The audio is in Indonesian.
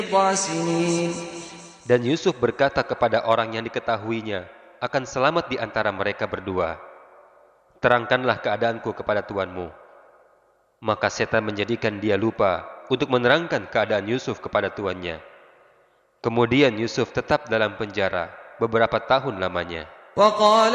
سنين. Dan Yusuf berkata kepada orang yang diketahuinya akan selamat di antara mereka berdua, "Terangkanlah keadaanku kepada tuanmu." Maka setan menjadikan dia lupa untuk menerangkan keadaan Yusuf kepada tuannya. Kemudian Yusuf tetap dalam penjara beberapa tahun lamanya. وقال